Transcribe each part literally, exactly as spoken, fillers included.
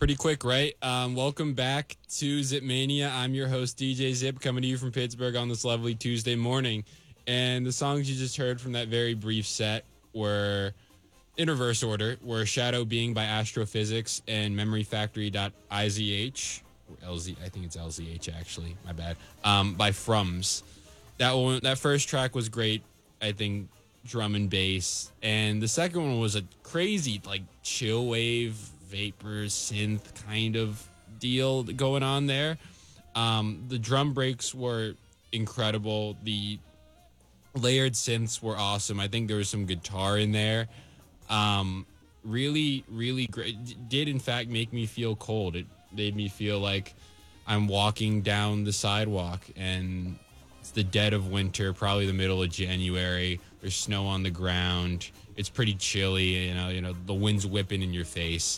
Pretty quick, right? Um, welcome back to Zip Mania. I'm your host, D J Zip, coming to you from Pittsburgh on this lovely Tuesday morning. And the songs you just heard from that very brief set were, in reverse order, were Shadow Being by Astrophysics and Memory Factory.izh, or L Z, I think it's L Z H actually, my bad, um, by Frums. That one, that first track was great, I think, drum and bass. And the second one was a crazy, like, chill wave, vapor, synth kind of deal going on there. Um, the drum breaks were incredible. The layered synths were awesome. I think there was some guitar in there. Um, really, really great. D- did in fact make me feel cold. It made me feel like I'm walking down the sidewalk and it's the dead of winter, probably the middle of January. There's snow on the ground. It's pretty chilly, you know, you know, the wind's whipping in your face.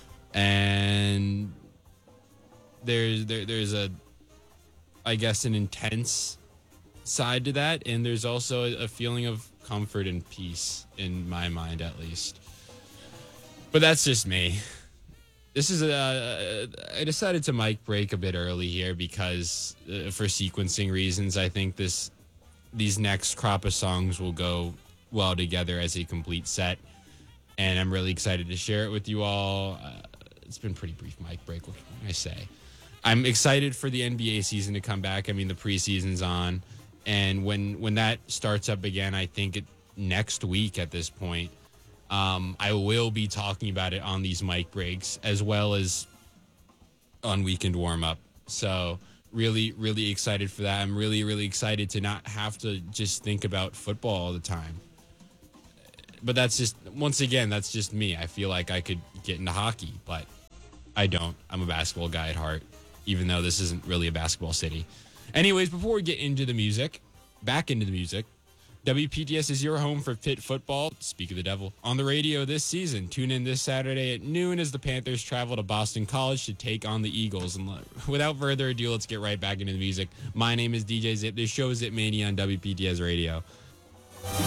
And there's there, there's a, I guess, an intense side to that, and there's also a, a feeling of comfort and peace in my mind, at least. But that's just me. This is a. I decided to mic break a bit early here because, uh, for sequencing reasons, I think this these next crop of songs will go well together as a complete set, and I'm really excited to share it with you all. Uh, it's been a pretty brief mic break. What can I say? I'm excited for the N B A season to come back. I mean, the preseason's on, and when when that starts up again, I think it next week at this point, um, I will be talking about it on these mic breaks as well as on Weekend Warm Up. So really, really excited for that. I'm really, really excited to not have to just think about football all the time. But that's just, once again, that's just me. I feel like I could get into hockey, but I don't. I'm a basketball guy at heart, even though this isn't really a basketball city. Anyways, before we get into the music, back into the music, W P T S is your home for Pitt football. Speak of the devil. On the radio this season. Tune in this Saturday at noon as the Panthers travel to Boston College to take on the Eagles. And without further ado, let's get right back into the music. My name is D J Zip. This show is Zip Mania on W P T S Radio.